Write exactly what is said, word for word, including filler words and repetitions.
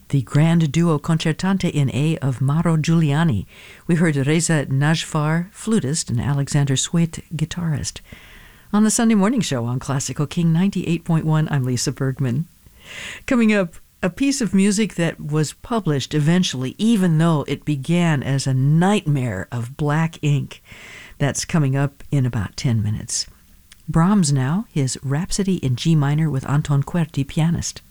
the grand duo concertante in A of Mauro Giuliani. We heard Reza Najfar, flutist, and Alexander Swait, guitarist. On the Sunday Morning Show on Classical King ninety-eight point one, I'm Lisa Bergman. Coming up, a piece of music that was published eventually, even though it began as a nightmare of black ink. That's coming up in about ten minutes. Brahms now, his Rhapsody in G minor with Anton Cuerti, pianist.